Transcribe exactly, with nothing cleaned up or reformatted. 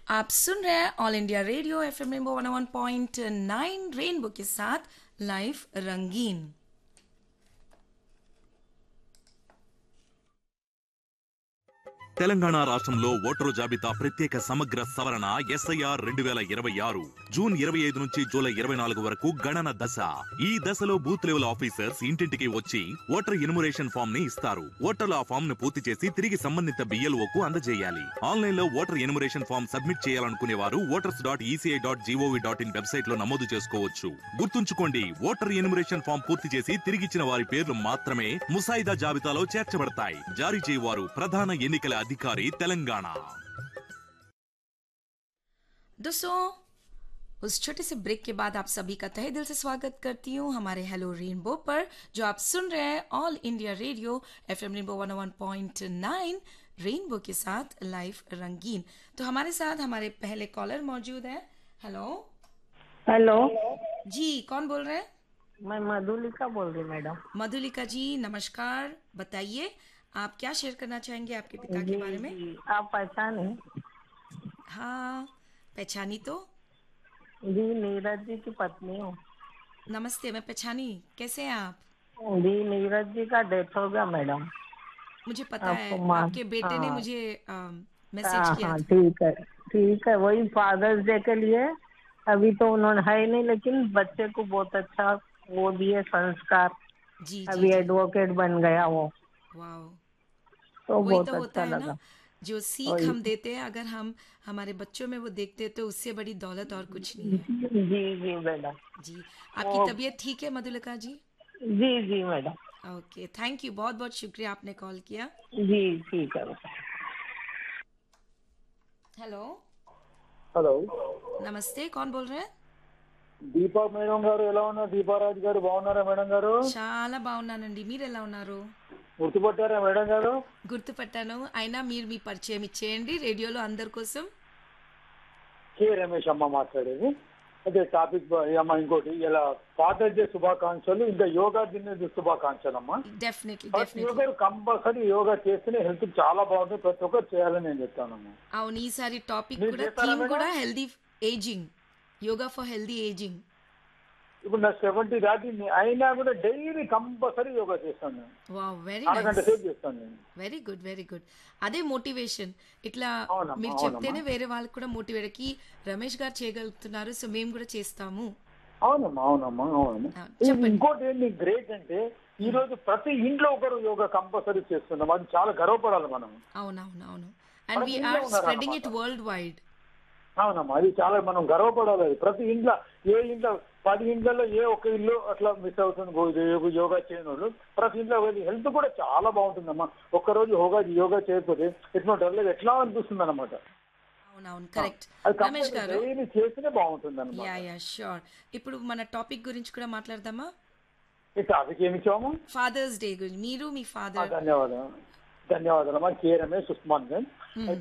आप सुन रहे हैं all India radio F M rainbow one one point nine rainbow के साथ लाइव रंगीन। తెలంగాణ రాష్ట్రంలో ఓటరు జాబితా ప్రత్యేక సమగ్ర సవరణ ఎస్ఐఆర్ రెండు వేల ఇరవై ఆరు జూన్ ఇరవై ఐదు నుంచి జూలై ఇరవై నాలుగు వరకు గణన దశ. ఈ దశలో బూత్ లెవెల్ ఆఫీసర్స్ ఇంటింటికి వచ్చి ఓటర్ ఎన్యుమరేషన్ ఫామ్ ని ఇస్తారు. ఓటర్లు ఆ ఫామ్ ను పూర్తి చేసి తిరిగి సంబంధిత బిఎల్ఓకు అందజేయాలి. ఆన్లైన్ లో ఓటర్ ఎన్యుమరేషన్ ఫామ్ సబ్మిట్ చేయాలనుకునే వారు voters dot ECI dot GOV dot in website లో నమోదు చేసుకోవచ్చు. గుర్తుంచుకోండి, ఓటర్ ఎన్యుమరేషన్ ఫామ్ పూర్తి చేసి తిరిగిచ్చిన వారి పేర్లు మాత్రమే ముసాయిదా జాబితాలో చేర్చబడతాయి. జారీ చేయవారు ప్రధాన ఎన్నికల अधिकारी तेलंगाना। दोस्तों, उस छोटे से ब्रेक के बाद आप सभी का तहे दिल से स्वागत करती हूँ हमारे हेलो रेनबो पर, जो आप सुन रहे हैं all India radio FM rainbow one one point nine rainbow के साथ लाइव रंगीन। तो हमारे साथ हमारे पहले कॉलर मौजूद हैं। हेलो हेलो जी, कौन बोल रहे हैं? मैं मधुलिका बोल रही मैडम। मधुलिका जी नमस्कार, बताइए आप क्या शेयर करना चाहेंगे आपके पिता के जी बारे में? जी, आप पहचाने? हाँ, पहचानी तो। जी, नीरज जी की पत्नी हूँ। नमस्ते, मैं पहचानी। कैसे हैं आप? जी, नीरज जी का डेथ हो गया मैडम। मुझे पता है, आपको माँ आपके बेटे ने हाँ मुझे मैसेज हाँ किया हाँ, था। ठीक है ठीक है, वही फादर्स डे के लिए। अभी तो उन्होंने है ही नहीं, लेकिन बच्चे को बहुत अच्छा वो दिए संस्कार। जी जी अभी जी, एडवोकेट बन गया वो, वाओ। तो वही बहुत तो होता अच्छा है ना, लगा। जो सीख वही हम देते हैं अगर हम हमारे बच्चों में वो देखते हैं तो उससे बड़ी दौलत और कुछ नहीं है। जी जी जी मैडम। जी, आपकी वो तबीयत ठीक है मधुलिका जी? जी जी मैडम। ओके, थैंक यू, बहुत बहुत शुक्रिया आपने कॉल किया। जी ठीक है। हेलो హలో, नमस्ते, कौन बोल रहे हैं? దీపా మేడం గారు ఎలా ఉన్నారు? దీపారాజ్ గారు బాగున్నారా మేడం గారు? చాలా బాగున్నానండి, మీరు ఎలా ఉన్నారు? గుర్తుపట్టారా మేడం గారు? గుర్తుపట్టాను, అయినా మీరు మీ పరిచయం ఇచ్చేయండి రేడియోలో అందరి కోసం. కే రమేష్ అమ్మ మాట్లాడేది. అదే టాపిక్ అమ్మ, ఇంకోటి ఇలా ఫాదర్ డే శుభాకాంక్షలు, ఇంకా యోగా దిన శుభాకాంక్షలు అమ్మా. డెఫినెట్లీ ప్రతి డెఫినెట్లీ ఒక్కరు కంపల్సరీ యోగా చేస్తేనే హెల్త్ చాలా బాగుంటుంది. ప్రతి ఒక్కరు చేయాలని నేను చెప్తానమ్మా. అవును, ఈసారి టాపిక్ మీరు కూడా చేస్తారా థీమ్ మేడం? కూడా healthy ageing, yoga for healthy ageing. ఇప్పుడు నా సెవెంటీ దాటింది, అయినా కూడా డైలీ కంపల్సరీ యోగా చేస్తాను నేను. వావ్, వెరీ అరగంట నైస్, సేపు చేస్తాను నేను. Very good very good. అదే మోటివేషన్, ఇట్లా అవునమ్మా, మీరు అవునమ్మా. చెప్తేనే వేరే వాళ్ళకి కూడా మోటివేట్ కి రమేష్ గారు చేయగలుగుతున్నారు, సో మేము కూడా చేస్తాము. అవునమ్మా అవునమ్మా అవునమ్మా. ఆ, ఇది చెప్పండి. ఇంకోటి ఏంటి గ్రేట్ అంటే, ఈ రోజు ప్రతి ఇంట్లో ఒకరు యోగా కంపల్సరీ చేస్తున్నాం. అది చాలా గర్వపడాలి మనం. అవునవును అవును, అండ్ ప్రతి వీఆర్ ఇంట్లో స్ప్రెడింగ్ ఇట్ ఉన్నారన్నమాట. World wide. అవునమ్మా, అది చాలా మనం గర్వపడాలి. అది ప్రతి ఇంట్లో, ఏ ఇంట్లో పది ఇంట్లో ఏ ఒక్క ఇల్లు అట్లా మిస్ అవుతుంది గో- యోగా యోగా చేయని వాళ్ళు. ప్రతి ఇంట్లో హెల్త్ కూడా చాలా బాగుంటుందమ్మా. ఒక్కరోజు యోగా యోగా చేయకపోతే ఎట్లా డల్ ఎట్లా అనిపిస్తుంది అనమాట. అవునవును, కరెక్ట్. అది రమేష్ గారు, డైలీ చేస్తేనే బాగుంటుంది యా అనమాట. Yeah sure. ఇప్పుడు మన టాపిక్ గురించి కూడా మాట్లాడదామా? ఈ టాపిక్ ఏమి ఇచ్చాము? ఫాదర్స్ డే గురించి, మీరు మీ ఆ, ఫాదర్. ధన్యవాదాలు ధన్యవాదాలు అమ్మా. కే రమేష్ ఉస్మాన్ గంజ్.